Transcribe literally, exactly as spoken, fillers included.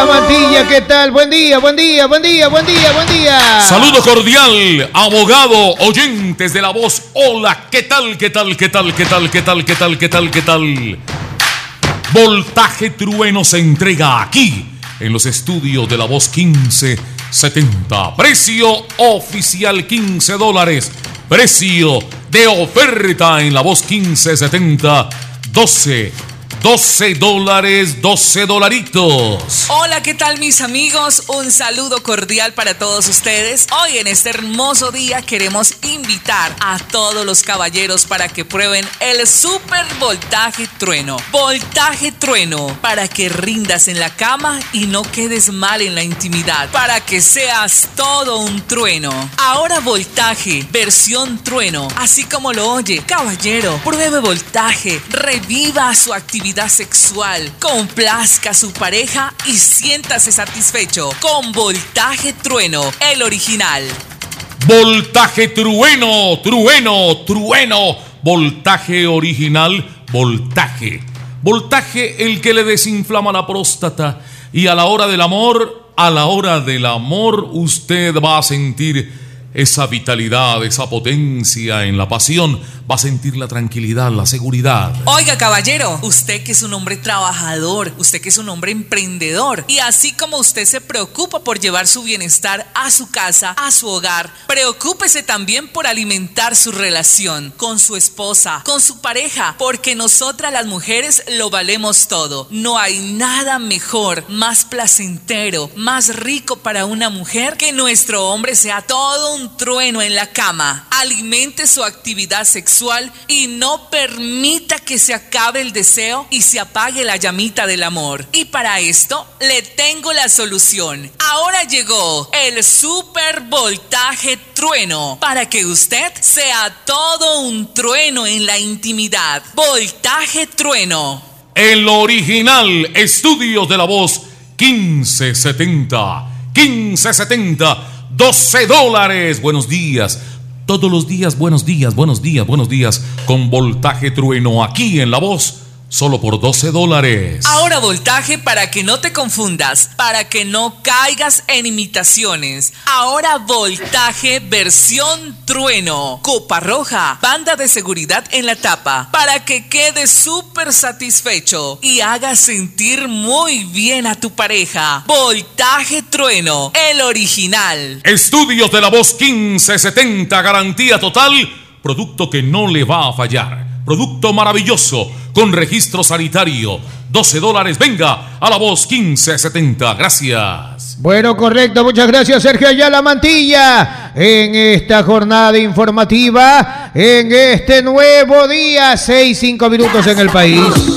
La Mantilla, ¿qué tal? Buen día, buen día, buen día, buen día, buen día. Saludo cordial, abogado, oyentes de La Voz. Hola, ¿qué tal, qué tal, qué tal, qué tal, qué tal, qué tal, qué tal, qué tal? Voltaje Trueno se entrega aquí, en los estudios de La Voz quince setenta. Precio oficial quince dólares. Precio de oferta en La Voz quince setenta, doce. doce dólares, doce dolaritos. Hola, ¿qué tal mis amigos? Un saludo cordial para todos ustedes. Hoy en este hermoso día queremos invitar a todos los caballeros para que prueben el Super Voltaje Trueno. Voltaje Trueno, para que rindas en la cama y no quedes mal en la intimidad. Para que seas todo un trueno. Ahora Voltaje, versión trueno. Así como lo oye, caballero, pruebe Voltaje, reviva su actividad sexual, complazca a su pareja y siéntase satisfecho con Voltaje Trueno, el original. Voltaje Trueno, Trueno, Trueno. Voltaje original, Voltaje. Voltaje, el que le desinflama la próstata. Y a la hora del amor, a la hora del amor, usted va a sentir esa vitalidad, esa potencia en la pasión. Va a sentir la tranquilidad, la seguridad. Oiga, caballero, usted que es un hombre trabajador, usted que es un hombre emprendedor, y así como usted se preocupa por llevar su bienestar a su casa, a su hogar, preocúpese también por alimentar su relación con su esposa, con su pareja, porque nosotras las mujeres lo valemos todo. No hay nada mejor, más placentero, más rico para una mujer que nuestro hombre sea todo un trueno en la cama. Alimente su actividad sexual y no permita que se acabe el deseo y se apague la llamita del amor. Y para esto le tengo la solución. Ahora llegó el Super Voltaje Trueno, para que usted sea todo un trueno en la intimidad. Voltaje Trueno, el original. Estudios de La Voz quince setenta, quince setenta. doce dólares. Buenos días. Todos los días, buenos días, buenos días, buenos días. Con Voltaje Trueno aquí en La Voz. Solo por doce dólares. Ahora Voltaje, para que no te confundas, para que no caigas en imitaciones. Ahora Voltaje versión trueno. Copa roja, banda de seguridad en la tapa, para que quedes súper satisfecho y hagas sentir muy bien a tu pareja. Voltaje Trueno, el original. Estudios de La Voz quince setenta, garantía total. Producto que no le va a fallar. Producto maravilloso, con registro sanitario. doce dólares, venga a La Voz quince setenta. Gracias. Bueno, correcto, muchas gracias Sergio Ayala Mantilla. En esta jornada informativa, en este nuevo día, seis, cinco minutos en el país.